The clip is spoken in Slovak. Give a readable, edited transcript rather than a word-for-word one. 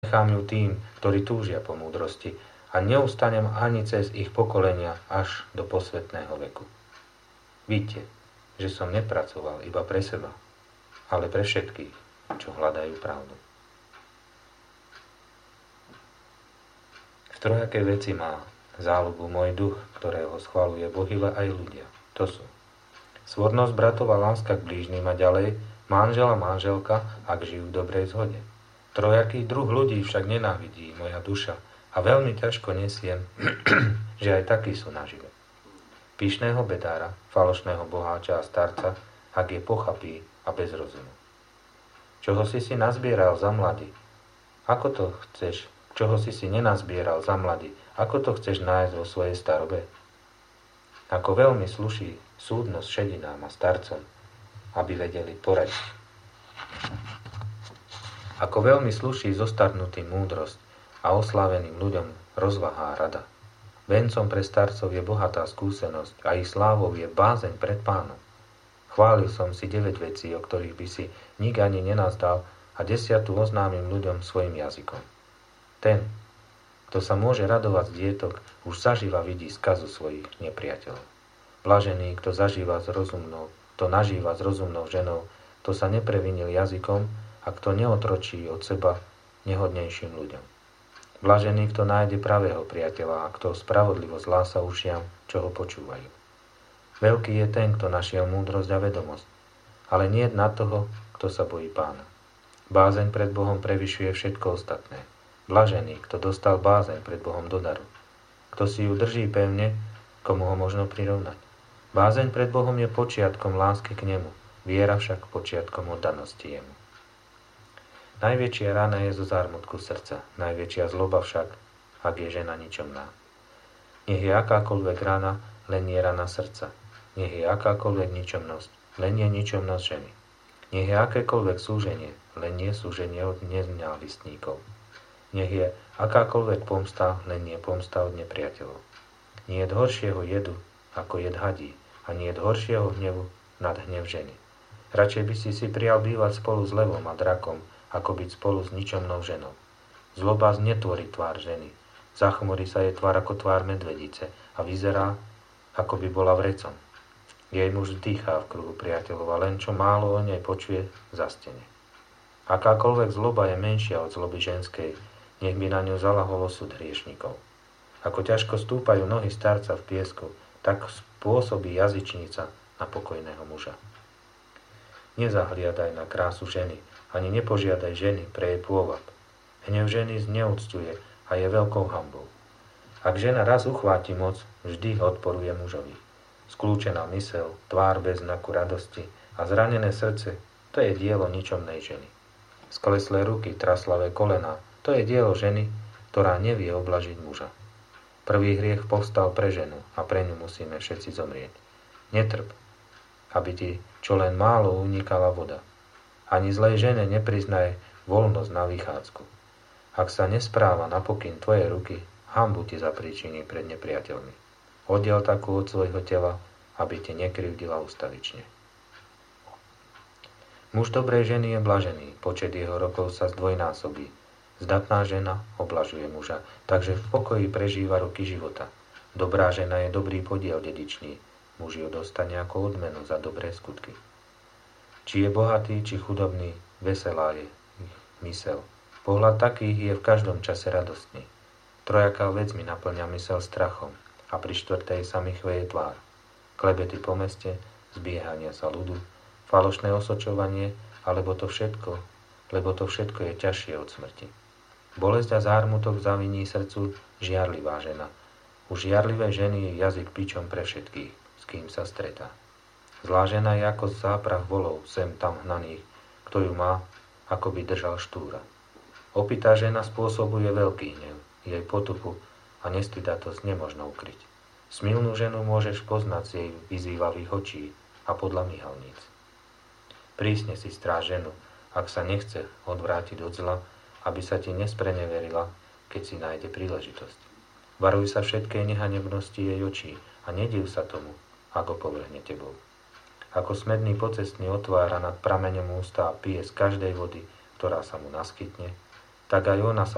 Nechám ju tým, ktorí túžia po múdrosti a neustanem ani cez ich pokolenia až do posvätného veku. Vidíte, že som nepracoval iba pre seba, ale pre všetkých, čo hľadajú pravdu. V trojakej veci má záľubu môj duch, ktorého schvaľuje Boh aj ľudia. To sú svornosť bratov a láska k blížnym a ďalej manžel a manželka, ak žijú v dobrej zhode. Trojaký druh ľudí však nenávidí moja duša a veľmi ťažko nesiem, že aj takí sú nažive. Pyšného bedára, falošného boháča a starca, ak je pochapí a bez rozumu. Čoho si nazbieral za mladý? Ako to chceš? Čoho si nenazbieral za mladý? Ako to chceš nájsť vo svojej starobe? Ako veľmi sluší súdnosť šedinám a starcom, aby vedeli poradiť. Ako veľmi sluší zostarnutým múdrosť a osláveným ľuďom rozvahá rada. Vencom pre starcov je bohatá skúsenosť a ich slávou je bázeň pred Pánom. Chválil som si 9 vecí, o ktorých by si nik ani nenazdal, a 10 oznámim ľuďom svojim jazykom. Ten, kto sa môže radovať z dietok, už zaživa vidí skazu svojich nepriateľov. Blažený, kto nažíva s rozumnou ženou, to sa neprevinil jazykom, a kto neotročí od seba nehodnejším ľuďom. Blažený, kto nájde pravého priateľa a kto spravodlivo zlása ušiam, čo ho počúvajú. Veľký je ten, kto našiel múdrosť a vedomosť, ale nie na toho, kto sa bojí Pána. Bázeň pred Bohom prevyšuje všetko ostatné. Blažený, kto dostal bázeň pred Bohom do daru. Kto si ju drží pevne, komu ho možno prirovnať. Bázeň pred Bohom je počiatkom lásky k nemu, viera však počiatkom oddanosti jemu. Najväčšia rana je zo zármutku srdca, najväčšia zloba však, ak je žena ničomná. Nech je akákoľvek rana, len je rana srdca. Nech je akákoľvek ničomnosť, len je ničomnosť ženy. Nech je akékoľvek súženie, len je súženie od nenávistníkov. Nech je akákoľvek pomsta, len je pomsta od nepriateľov. Nie je horšieho jedu, ako jed hadí, a nie je horšieho hnevu nad hnev ženy. Radšej by si prijal bývať spolu s levom a drakom, ako byť spolu s ničomnou ženou. Zloba znetvorí tvár ženy. Zachmurí sa jej tvár ako tvár medvedice a vyzerá, ako by bola vrecom. Jej muž dýchá v kruhu priateľov a len čo málo o nej počuje, zastene. Akákoľvek zloba je menšia od zloby ženskej, nech by na ňu zalahol osud hriešnikov. Ako ťažko stúpajú nohy starca v piesku, tak spôsobí jazyčnica na pokojného muža. Nezahliadaj na krásu ženy, ani nepožiadaj ženy pre jej pôvab. Hnev ženy zneúcťuje a je veľkou hanbou. Ak žena raz uchváti moc, vždy odporuje mužovi. Skľúčená myseľ, tvár bez znaku radosti a zranené srdce, to je dielo ničomnej ženy. Skleslé ruky, traslavé kolená, to je dielo ženy, ktorá nevie oblažiť muža. Prvý hriech povstal pre ženu a pre ňu musíme všetci zomrieť. Netrp, aby ti čo len málo unikala voda. Ani zlej žene nepriznaj voľnosť na vychádzku. Ak sa nespráva napokyn tvoje ruky, hanbu ti zapríčiní pred nepriateľmi. Oddiel takú od svojho tela, aby ti nekrivdila ustavične. Muž dobrej ženy je blažený, počet jeho rokov sa zdvojnásobí. Zdatná žena oblažuje muža, takže v pokoji prežíva roky života. Dobrá žena je dobrý podiel dedičný, muž ju dostane ako odmenu za dobré skutky. Či je bohatý, či chudobný, veselá je myseľ. Pohľad takých je v každom čase radostný. Trojaká vec mi naplňa myseľ strachom a pri štvrtej sa mi chveje tvár. Klebety po meste, zbiehania sa ľudu, falošné osočovanie, lebo to všetko je ťažšie od smrti. Bolesť a zármutok zaviní srdcu žiarlivá žena. U žiarlivej ženy je jazyk bičom pre všetkých, s kým sa stretá. Zlá žena je ako záprah volov sem tam hnaných, kto ju má, ako by držal štúra. Opitá žena spôsobuje veľký hnev, jej potupu a nestydatosť nemožno ukryť. Smilnú ženu môžeš poznať z jej vyzývavých očí a podľa myhalníc. Prísne si stráž ženu, ak sa nechce odvrátiť od zla, aby sa ti nespreneverila, keď si nájde príležitosť. Varuj sa všetkej nehanebnosti jej očí a nediv sa tomu, ako povrhne tebou. Ako smedný pocestný otvára nad prameňom ústa a pije z každej vody, ktorá sa mu naskytne, tak aj ona sa